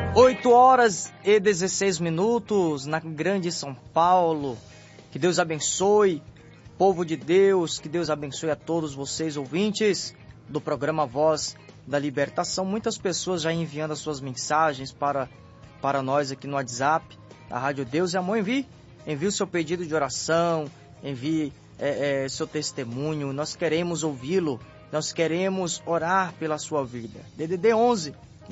8h16 na grande São Paulo. Que Deus abençoe, povo de Deus, que Deus abençoe a todos vocês, ouvintes do programa Voz da Libertação. Muitas pessoas já enviando as suas mensagens para nós aqui no WhatsApp da Rádio Deus e Amor. Envie o seu pedido de oração, envie seu testemunho. Nós queremos ouvi-lo, nós queremos orar pela sua vida. DDD 11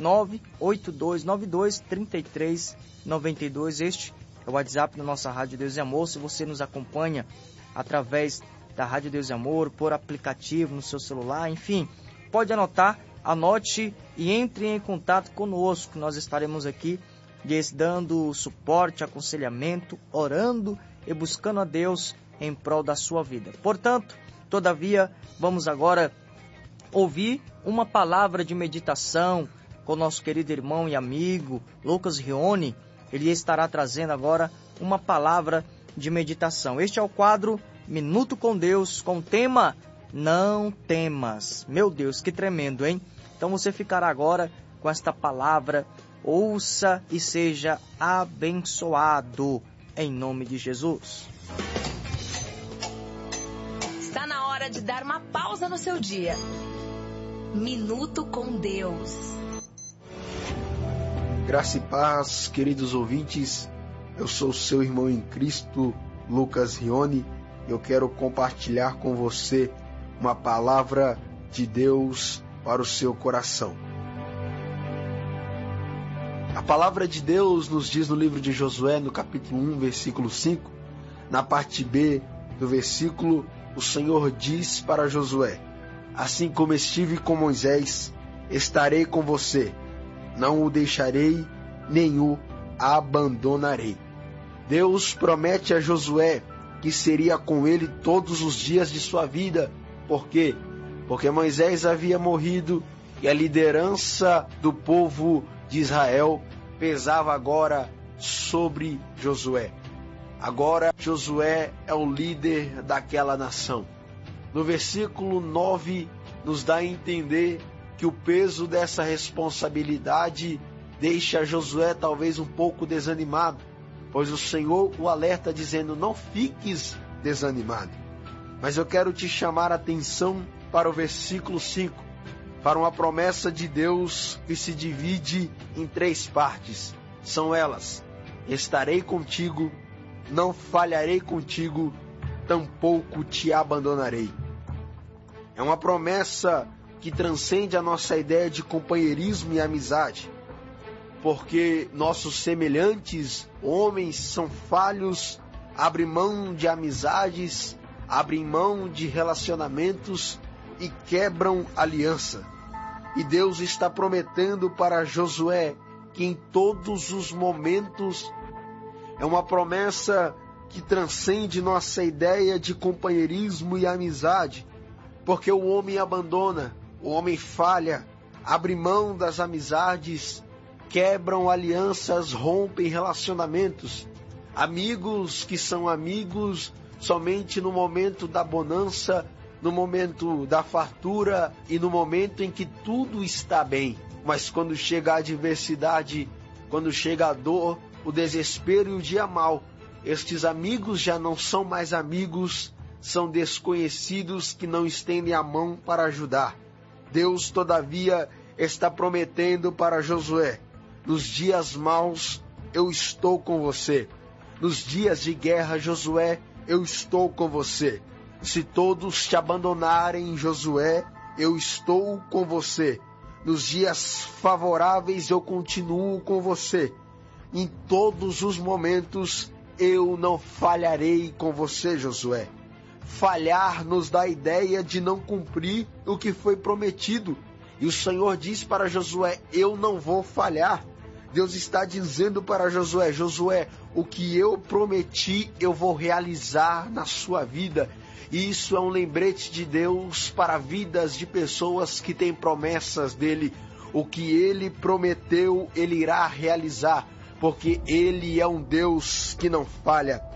982923392. Este é o WhatsApp da nossa Rádio Deus e Amor. Se você nos acompanha através da Rádio Deus e Amor, por aplicativo no seu celular, enfim, pode anotar, anote e entre em contato conosco. Nós estaremos aqui lhes dando suporte, aconselhamento, orando e buscando a Deus em prol da sua vida. Portanto, todavia, vamos agora ouvir uma palavra de meditação com o nosso querido irmão e amigo Lucas Rione. Ele estará trazendo agora uma palavra de meditação. Este é o quadro Minuto com Deus, com o tema Não Temas. Meu Deus, que tremendo, hein? Então você ficará agora com esta palavra. Ouça e seja abençoado em nome de Jesus. Está na hora de dar uma pausa no seu dia. Minuto com Deus. Graça e paz, queridos ouvintes. Eu sou seu irmão em Cristo, Lucas Rione. Eu quero compartilhar com você uma palavra de Deus para o seu coração. A palavra de Deus nos diz no livro de Josué, no capítulo 1, versículo 5, na parte B do versículo, o Senhor diz para Josué: assim como estive com Moisés, estarei com você. Não o deixarei, nem o abandonarei. Deus promete a Josué que seria com ele todos os dias de sua vida. Por quê? Porque Moisés havia morrido e a liderança do povo de Israel pesava agora sobre Josué. Agora Josué é o líder daquela nação. No versículo 9 nos dá a entender que o peso dessa responsabilidade deixa Josué talvez um pouco desanimado, pois o Senhor o alerta dizendo: não fiques desanimado. Mas eu quero te chamar a atenção para o versículo 5, para uma promessa de Deus que se divide em 3 partes. São elas: estarei contigo, não falharei contigo, tampouco te abandonarei. É uma promessa que transcende a nossa ideia de companheirismo e amizade, porque nossos semelhantes, homens, são falhos, abrem mão de amizades, abrem mão de relacionamentos e quebram aliança. E Deus está prometendo para Josué que em todos os momentos, é uma promessa que transcende nossa ideia de companheirismo e amizade, porque o homem abandona, o homem falha, abre mão das amizades, quebram alianças, rompem relacionamentos. Amigos que são amigos somente no momento da bonança, no momento da fartura e no momento em que tudo está bem. Mas quando chega a adversidade, quando chega a dor, o desespero e o dia mau, estes amigos já não são mais amigos, são desconhecidos que não estendem a mão para ajudar. Deus, todavia, está prometendo para Josué: nos dias maus eu estou com você. Nos dias de guerra, Josué, eu estou com você. Se todos te abandonarem, Josué, eu estou com você. Nos dias favoráveis eu continuo com você. Em todos os momentos eu não falharei com você, Josué. Falhar nos dá a ideia de não cumprir o que foi prometido. E o Senhor diz para Josué: eu não vou falhar. Deus está dizendo para Josué: Josué, o que eu prometi eu vou realizar na sua vida. E isso é um lembrete de Deus para vidas de pessoas que têm promessas dele. O que ele prometeu, ele irá realizar, porque ele é um Deus que não falha.